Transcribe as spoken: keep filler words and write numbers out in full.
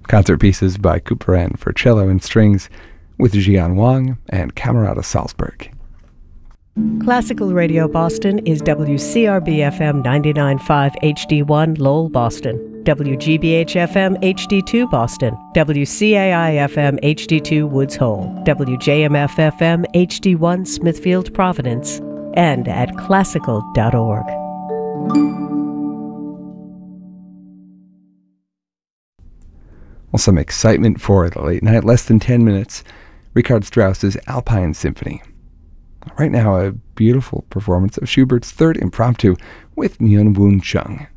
Concert pieces by Couperin for cello and strings with Jian Wang and Camerata Salzburg. Classical Radio Boston is W C R B F M ninety-nine point five H D one Lowell, Boston, W G B H F M H D two Boston, W C A I F M H D two Woods Hole, W J M F F M H D one Smithfield, Providence, and at classical dot org. Well, some excitement for the late night, less than ten minutes, Richard Strauss's Alpine Symphony. Right now, a beautiful performance of Schubert's Third Impromptu with Myung Woon Chung.